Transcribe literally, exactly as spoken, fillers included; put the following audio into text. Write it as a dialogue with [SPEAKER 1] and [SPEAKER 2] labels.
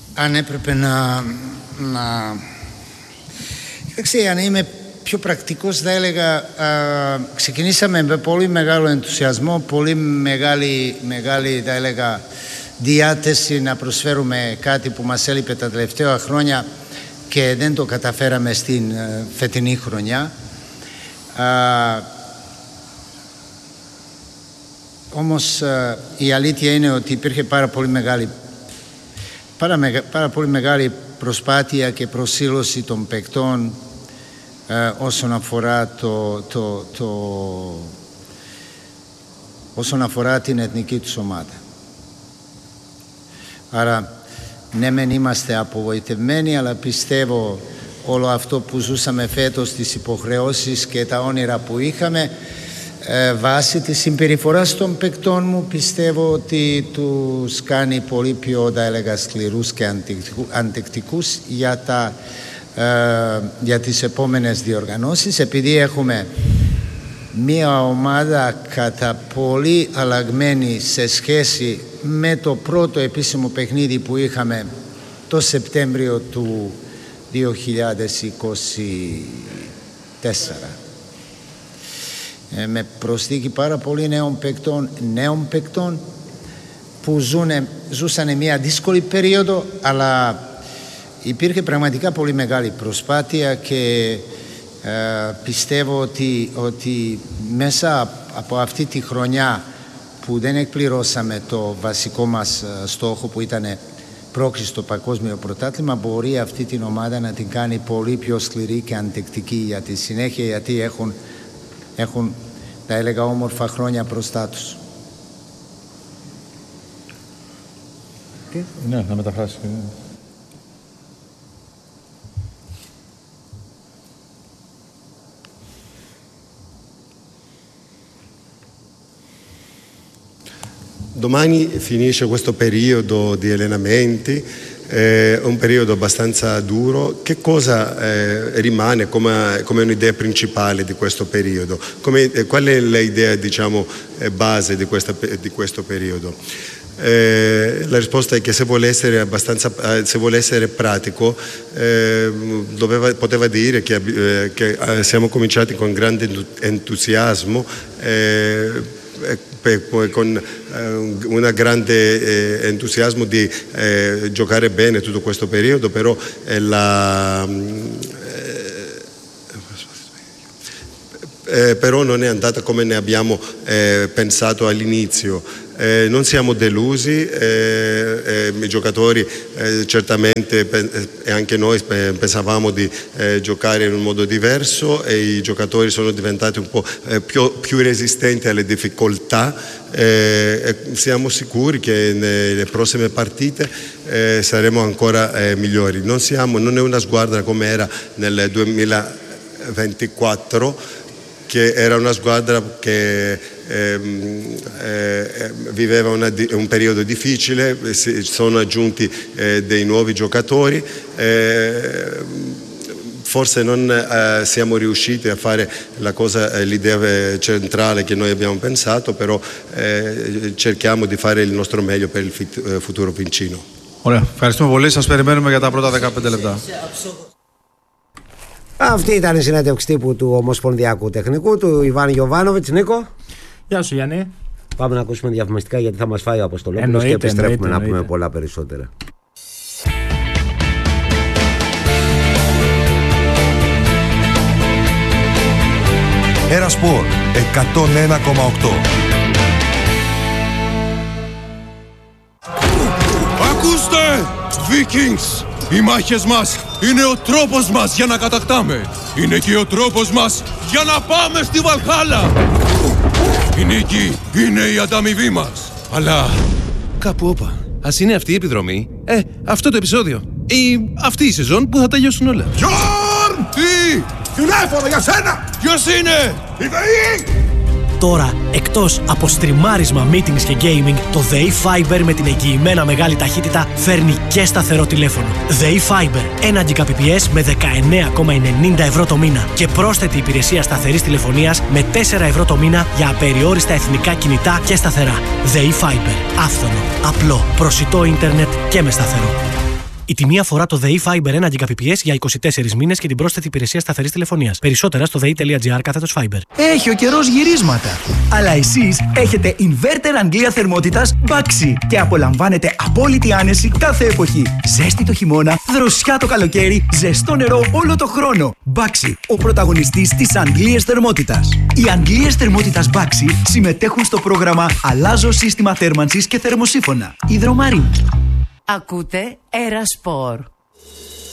[SPEAKER 1] αν έπρεπε να... να... Ξέρετε, αν είμαι πιο πρακτικός θα έλεγα, α, ξεκινήσαμε με πολύ μεγάλο ενθουσιασμό, πολύ μεγάλη, μεγάλη θα έλεγα διάθεση να προσφέρουμε κάτι που μας έλειπε τα τελευταία χρόνια και δεν το καταφέραμε στην uh, φετινή χρονιά. Uh, όμως uh, η αλήθεια είναι ότι υπήρχε πάρα πολύ μεγάλη, πάρα, μεγα, πάρα πολύ μεγάλη προσπάθεια και προσήλωση των παικτών uh, όσον αφορά το, το, το, όσον αφορά την εθνική τους ομάδα. Άρα ναι μεν είμαστε απογοητευμένοι, αλλά πιστεύω όλο αυτό που ζούσαμε φέτος, τις υποχρεώσεις και τα όνειρα που είχαμε, ε, βάσει της συμπεριφοράς των παικτών μου, πιστεύω ότι τους κάνει πολύ πιο, θα έλεγα, σκληρούς και αντεκτικούς για, τα, ε, για τις επόμενες διοργανώσεις, επειδή έχουμε μία ομάδα κατά πολύ αλλαγμένη σε σχέση με το πρώτο επίσημο παιχνίδι που είχαμε το Σεπτέμβριο του δύο χιλιάδες είκοσι τέσσερα. Ε, με προσθήκη πάρα πολύ νέων παικτών, νέων παικτών που ζουνε, ζούσαν μια δύσκολη περίοδο, αλλά υπήρχε πραγματικά πολύ μεγάλη προσπάθεια και ε, πιστεύω ότι, ότι μέσα από αυτή τη χρονιά που δεν εκπληρώσαμε το βασικό μας στόχο που ήταν πρόκριση στο παγκόσμιο πρωτάθλημα, μπορεί αυτή την ομάδα να την κάνει πολύ πιο σκληρή και αντεκτική για τη συνέχεια, γιατί έχουν, έχουν τα έλεγα όμορφα χρόνια μπροστά τους.
[SPEAKER 2] Τι? Ναι, να μεταφράσει.
[SPEAKER 3] Domani finisce questo periodo di allenamenti, è un periodo abbastanza duro. Che cosa eh, rimane come, come un'idea principale di questo periodo? Come, eh, qual è l'idea, diciamo, eh, base di, questa, di questo periodo? Eh, la risposta è che se vuole essere abbastanza, eh, se vuole essere pratico, eh, doveva, poteva dire che, eh, che eh, siamo cominciati con grande entusiasmo, eh, con eh, un grande eh, entusiasmo di eh, giocare bene tutto questo periodo, però eh, la, eh, però non è andata come ne abbiamo eh, pensato all'inizio. Eh, non siamo delusi, eh, eh, i giocatori eh, certamente e anche noi pensavamo di eh, giocare in un modo diverso e i giocatori sono diventati un po' eh, più, più resistenti alle difficoltà. Eh, e siamo sicuri che nelle prossime partite eh, saremo ancora eh, migliori. Non siamo, non è una squadra come era nel duemilaventiquattro, che era una squadra che eh, eh, viveva una, un periodo difficile, si sono aggiunti eh, dei nuovi giocatori, eh, forse non eh, siamo riusciti a fare la cosa, eh, l'idea centrale che noi abbiamo pensato, però eh, cerchiamo di fare il nostro meglio per il fit, eh, futuro Fincino.
[SPEAKER 2] Ωραία, ευχαριστούμε πολύ. Σας περιμένουμε για τα πρώτα δεκαπέντε λεπτά.
[SPEAKER 4] Αυτή ήταν η συνέντευξη τύπου του Ομοσπονδιακού Τεχνικού, του Ιβάν Γιοβάνοβιτς. Νίκο.
[SPEAKER 5] Γεια σου, Γιάννη.
[SPEAKER 4] Πάμε να ακούσουμε διαφημιστικά, γιατί θα μας φάει ο Αποστολόπουλος και επιστρέφουμε εννοείται, να εννοείται. πούμε πολλά περισσότερα.
[SPEAKER 6] Ερασπορ εκατόν ένα κόμμα οκτώ.
[SPEAKER 7] Ακούστε, Vikings! Οι μάχες μας είναι ο τρόπος μας για να κατακτάμε. Είναι και ο τρόπος μας για να πάμε στη Βαλχάλα. Η νίκη είναι η ανταμοιβή μας. Αλλά κάπου όπα. Ας είναι αυτή η επιδρομή, ε, αυτό το επεισόδιο ή αυτή η σεζόν που θα τελειώσουν όλα. Γιόρν! Τι! Τηλέφωνο για σένα! Ποιος είναι? Η ΔΕΗ!
[SPEAKER 8] Τώρα, εκτός από στριμάρισμα, meetings και gaming, το ΔΕΗ Fiber με την εγγυημένα μεγάλη ταχύτητα φέρνει και σταθερό τηλέφωνο. ΔΕΗ Fiber, ένα Gbps με δεκαεννέα κόμμα ενενήντα ευρώ το μήνα και πρόσθετη υπηρεσία σταθερής τηλεφωνίας με τέσσερα ευρώ το μήνα για απεριόριστα εθνικά κινητά και σταθερά. ΔΕΗ Fiber, άφθονο, απλό, προσιτό ίντερνετ και με σταθερό. Η τιμή αφορά το ΔΕΗ Fiber ένα Gbps για είκοσι τέσσερις μήνες και την πρόσθετη υπηρεσία σταθερής τηλεφωνίας. Περισσότερα στο δei.gr κάθετος Fiber.
[SPEAKER 5] Έχει ο καιρός γυρίσματα. Αλλά εσείς έχετε inverter Αγγλία θερμότητας Baxi και απολαμβάνετε απόλυτη άνεση κάθε εποχή. Ζέστη το χειμώνα, δροσιά το καλοκαίρι, ζεστό νερό όλο το χρόνο. Baxi, ο πρωταγωνιστής της Αγγλίας θερμότητας. Οι Αγγλίες θερμότητας Baxi συμμετέχουν στο πρόγραμμα Αλλάζω σύστημα θέρμανσης και θερμοσύφωνα. Υδρομαρίνη.
[SPEAKER 9] Ακούτε Era Sport.